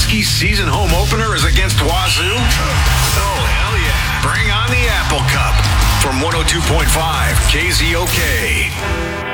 Husky season home opener is against Wazoo? Oh, hell yeah. Bring on the Apple Cup from 102.5 KZOK.